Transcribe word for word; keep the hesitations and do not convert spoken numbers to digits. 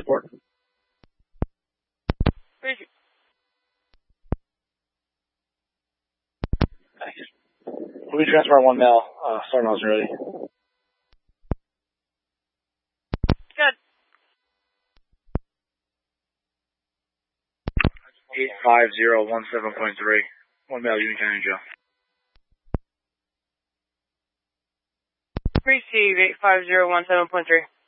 report. Appreciate it. Thanks. We transfer one mail. Uh, Star Mail's ready. Good. eight five zero one seven point three. One mail, Union County Jail. Receive eight five zero one seven point three.